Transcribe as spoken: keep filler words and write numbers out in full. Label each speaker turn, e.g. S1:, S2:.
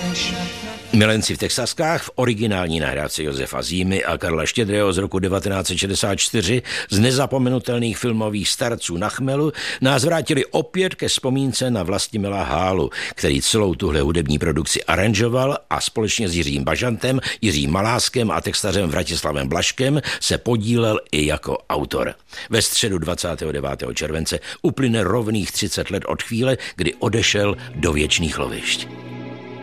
S1: Milenci v Texaskách v originální nahrávce Josefa Zímy a Karla Štědrého z roku devatenáct set šedesát čtyři z nezapomenutelných filmových starců na chmelu nás vrátili opět ke vzpomínce na Vlastimila Hálu, který celou tuhle hudební produkci aranžoval a společně s Jiřím Bažantem, Jiřím Maláskem a textařem Vratislavem Blažkem se podílel i jako autor. Ve středu dvacátého devátého července uplyne rovných třicet let od chvíle, kdy odešel do věčných lovišť.